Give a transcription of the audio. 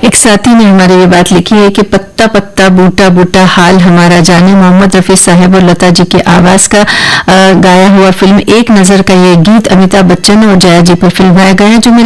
एक साथी ने हमारे ये बात लिखी है कि पत्ता पत्ता बूटा बूटा हाल हमारा जाने, मोहम्मद रफी साहब और लता जी की आवाज का गाया हुआ फिल्म एक नजर का ये गीत अमिताभ बच्चन और जया जी पर फिल्माया गया है, जो मेरे